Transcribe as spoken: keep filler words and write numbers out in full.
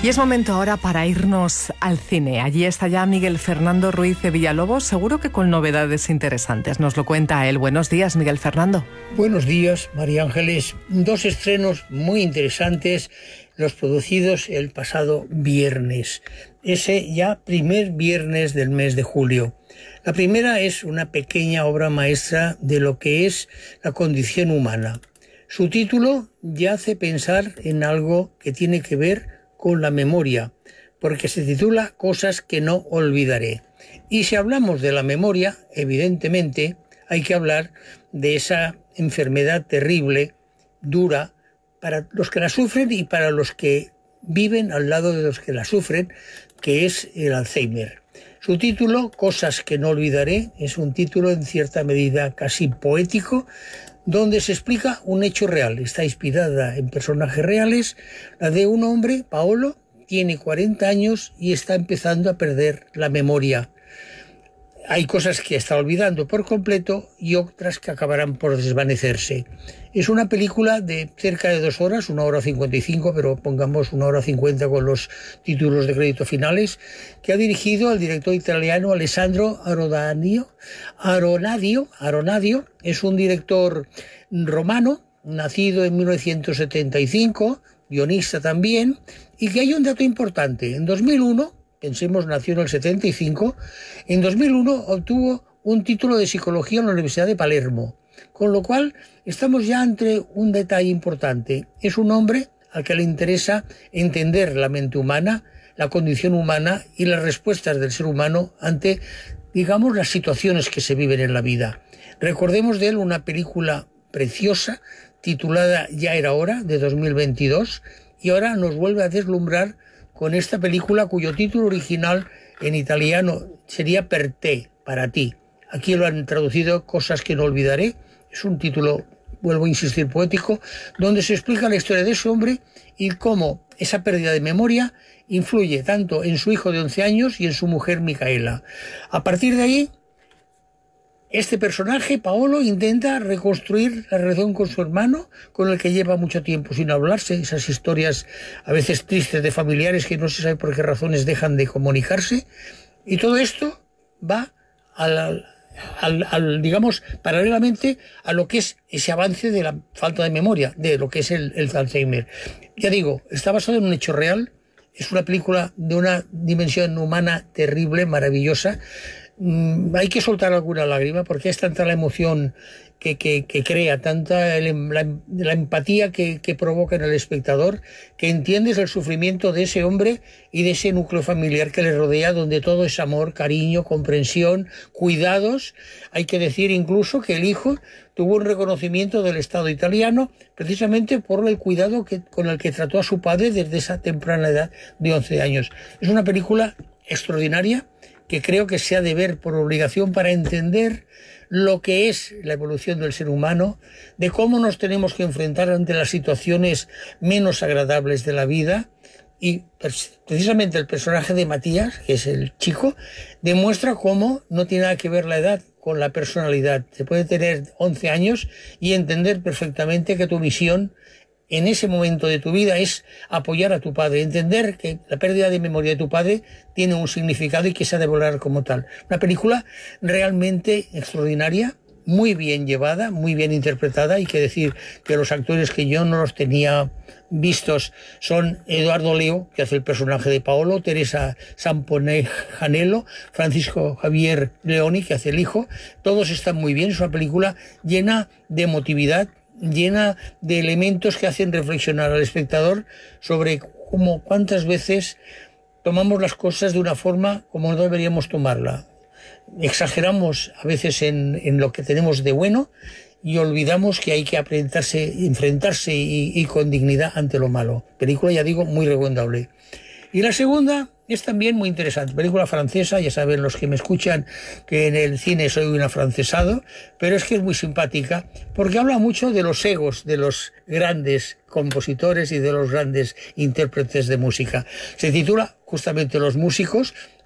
Y es momento ahora para irnos al cine. Allí está ya Miguel Fernando Ruiz de Villalobos, seguro que con novedades interesantes. Nos lo cuenta él. Buenos días, Miguel Fernando. Buenos días, María Ángeles. Dos estrenos muy interesantes, los producidos el pasado viernes. Ese ya primer viernes del mes de julio. La primera es una pequeña obra maestra de lo que es la condición humana. Su título ya hace pensar en algo que tiene que ver con la memoria, porque se titula Cosas que no olvidaré. Y si hablamos de la memoria, evidentemente hay que hablar de esa enfermedad terrible, dura, para los que la sufren y para los que viven al lado de los que la sufren, que es el Alzheimer. Su título, Cosas que no olvidaré, es un título en cierta medida casi poético, donde se explica un hecho real. Está inspirada en personajes reales, la de un hombre, Paolo, tiene cuarenta años y está empezando a perder la memoria. Hay cosas que está olvidando por completo y otras que acabarán por desvanecerse. Es una película de cerca de dos horas, una hora cincuenta y cinco, pero pongamos una hora cincuenta con los títulos de crédito finales, que ha dirigido al director italiano Alessandro Aronadio. Aronadio, Aronadio es un director romano, nacido en mil novecientos setenta y cinco, guionista también, y que hay un dato importante. En dos mil uno, pensemos, nació en el setenta y cinco, en dos mil uno obtuvo un título de psicología en la Universidad de Palermo, con lo cual estamos ya ante un detalle importante. Es un hombre al que le interesa entender la mente humana, la condición humana y las respuestas del ser humano ante, digamos, las situaciones que se viven en la vida. Recordemos de él una película preciosa titulada Ya era hora, de dos mil veintidós, y ahora nos vuelve a deslumbrar con esta película cuyo título original en italiano sería Per te, para ti. Aquí lo han traducido Cosas que no olvidaré. Es un título, vuelvo a insistir, poético, donde se explica la historia de ese hombre y cómo esa pérdida de memoria influye tanto en su hijo de once años y en su mujer Micaela. A partir de ahí, este personaje, Paolo, intenta reconstruir la relación con su hermano, con el que lleva mucho tiempo sin hablarse, esas historias a veces tristes de familiares que no se sabe por qué razones dejan de comunicarse. Y todo esto va al, al, al, digamos, paralelamente a lo que es ese avance de la falta de memoria, de lo que es el, el Alzheimer. Ya digo, está basado en un hecho real, es una película de una dimensión humana terrible, maravillosa. Mm, hay que soltar alguna lágrima porque es tanta la emoción que, que, que crea, tanta el, la, la empatía que, que provoca en el espectador, que entiendes el sufrimiento de ese hombre y de ese núcleo familiar que le rodea, donde todo es amor, cariño, comprensión, cuidados. Hay que decir incluso que el hijo tuvo un reconocimiento del Estado italiano precisamente por el cuidado que, con el que trató a su padre desde esa temprana edad de once años. Es una película extraordinaria que creo que se ha de ver por obligación para entender lo que es la evolución del ser humano, de cómo nos tenemos que enfrentar ante las situaciones menos agradables de la vida. Y precisamente el personaje de Matías, que es el chico, demuestra cómo no tiene nada que ver la edad con la personalidad. Se puede tener once años y entender perfectamente que tu misión en ese momento de tu vida es apoyar a tu padre, entender que la pérdida de memoria de tu padre tiene un significado y que se ha de valorar como tal. Una película realmente extraordinaria, muy bien llevada, muy bien interpretada. Hay que decir que los actores que yo no los tenía vistos son Eduardo Leo, que hace el personaje de Paolo, Teresa Samponjanelo, Francisco Javier Leoni, que hace el hijo. Todos están muy bien. Es una película llena de emotividad, llena de elementos que hacen reflexionar al espectador sobre cómo cuántas veces tomamos las cosas de una forma como no deberíamos tomarla. Exageramos a veces en, en lo que tenemos de bueno y olvidamos que hay que enfrentarse, enfrentarse y, y con dignidad ante lo malo. Película, ya digo, muy recomendable. Y la segunda es también muy interesante, película francesa. Ya saben los que me escuchan que en el cine soy un afrancesado, pero es que es muy simpática porque habla mucho de los egos de los grandes compositores y de los grandes intérpretes de música. Se titula justamente Los músicos,